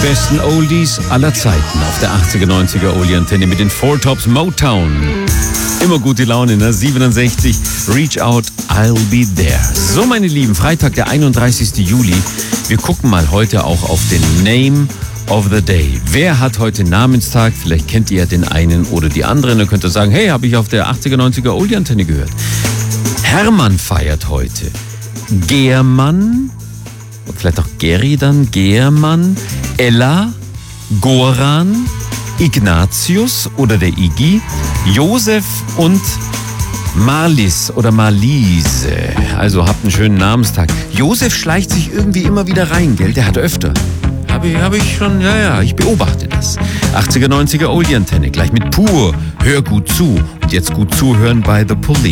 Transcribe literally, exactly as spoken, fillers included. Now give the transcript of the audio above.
besten Oldies aller Zeiten auf der achtziger, neunziger Oldie-Antenne mit den Four Tops Motown. Immer gute Laune, ne? siebenundsechzig, Reach Out, I'll Be There. So, meine Lieben, Freitag, der einunddreißigster Juli. Wir gucken mal heute auch auf den Name of the Day. Wer hat heute Namenstag? Vielleicht kennt ihr ja den einen oder die anderen. Dann könnt ihr sagen, hey, habe ich auf der achtziger, neunziger Oldie-Antenne gehört. Hermann feiert heute. Germann, vielleicht auch Geri dann, Germann, Ella, Goran, Ignatius oder der Iggy, Josef und Marlis oder Marlise. Also habt einen schönen Namenstag. Josef schleicht sich irgendwie immer wieder rein, gell? Der hat öfter. Habe ich, hab ich schon, ja, ja, ich beobachte das. achtziger, neunziger Oldie-Antenne, gleich mit Pur. Hör gut zu. Und jetzt gut zuhören bei The Police.